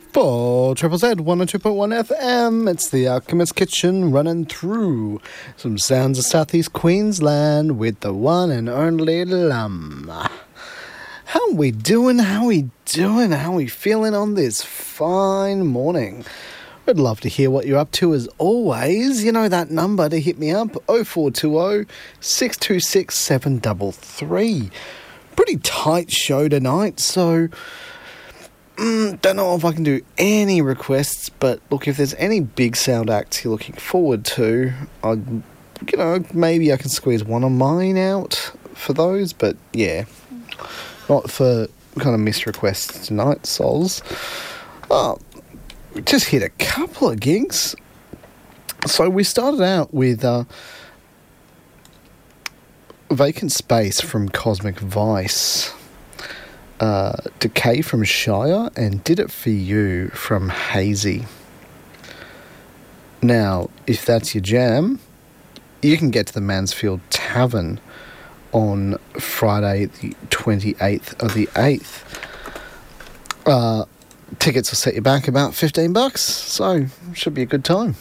For Triple Z 102.1 FM, it's the Alchemist Kitchen running through some sounds of Southeast Queensland with the one and only Lum. How are we doing? How are we feeling on this fine morning? I'd love to hear what you're up to as always. You know that number to hit me up, 0420 626 733. Pretty tight show tonight, so don't know if I can do any requests, but look, if there's any big sound acts you're looking forward to, maybe I can squeeze one of mine out for those, but yeah, not for kind of missed requests tonight, sols. We just hit a couple of gigs. So we started out with Vacant Space from Cosmic Vice, Decay from Shire, and Did It For You from Hazy. Now, if that's your jam, you can get to the Mansfield Tavern on Friday the 28th of the 8th. Tickets will set you back about $15, so should be a good time.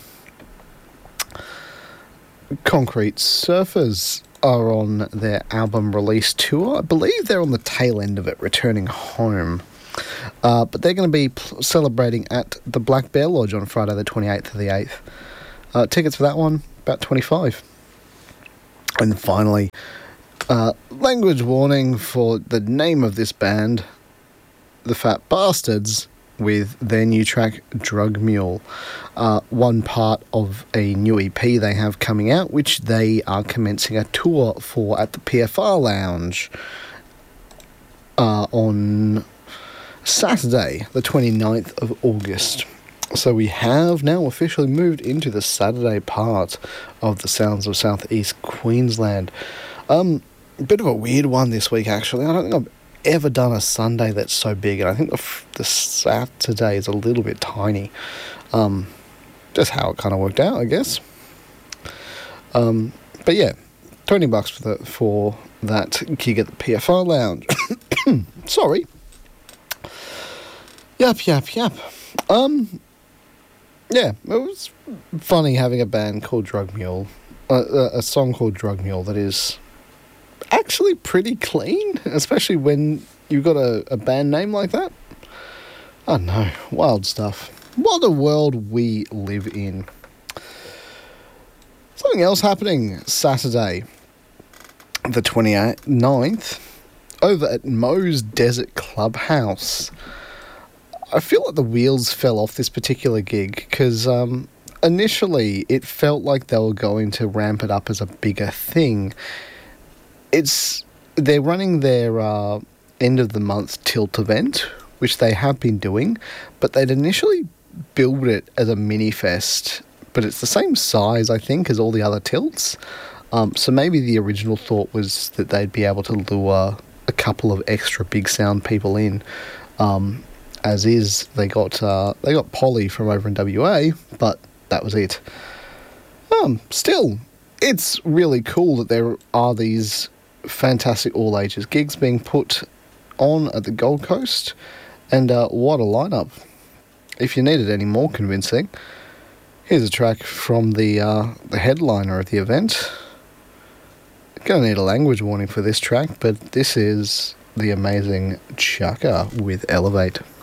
Concrete Surfers are on their album release tour. I believe they're on the tail end of it, returning home. But they're going to be celebrating at the Black Bear Lodge on Friday the 28th of the 8th. Tickets for that one, about $25. And finally, language warning for the name of this band, The Fat Bastards, with their new track Drug Mule, one part of a new EP they have coming out, which they are commencing a tour for at the PFR Lounge on Saturday the 29th of August. So we have now officially moved into the Saturday part of the Sounds of Southeast Queensland. Bit of a weird one this week, actually. I don't think I've ever done a Sunday that's so big, and I think the Saturday is a little bit tiny. Just how it kind of worked out, I guess. But yeah, $20 for that gig at the PFR Lounge. Sorry. Yap. Yeah, it was funny having a band called Drug Mule, a song called Drug Mule that is actually pretty clean, especially when you've got a band name like that. I don't know, wild stuff. What a world we live in. Something else happening Saturday, the 29th, over at Moe's Desert Clubhouse. I feel like the wheels fell off this particular gig because initially it felt like they were going to ramp it up as a bigger thing. They're running their end of the month tilt event, which they have been doing, but they'd initially billed it as a mini fest, but it's the same size, I think, as all the other tilts. So maybe the original thought was that they'd be able to lure a couple of extra big sound people in. As is, they got Polly from over in WA, but that was it. Still, it's really cool that there are these fantastic all ages gigs being put on at the Gold Coast, and what a lineup. If you needed any more convincing, here's a track from the headliner of the event. Gonna need a language warning for this track, but this is the amazing Chaka with Elevate.